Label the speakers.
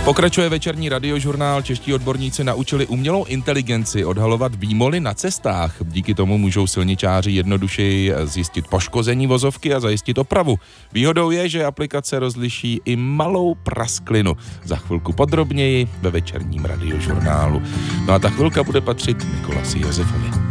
Speaker 1: Pokračuje večerní radiožurnál. Čeští odborníci naučili umělou inteligenci odhalovat výmoly na cestách. Díky tomu můžou silničáři jednodušeji zjistit poškození vozovky a zajistit opravu. Výhodou je, že aplikace rozliší i malou prasklinu. Za chvilku podrobněji ve večerním radiožurnálu. No a ta chvilka bude patřit Nikolasi Josefovi.